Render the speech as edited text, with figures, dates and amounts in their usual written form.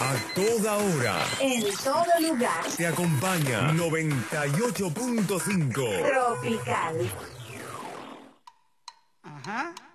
A toda hora. En todo lugar. Te acompaña 98.5. Tropical. Ajá.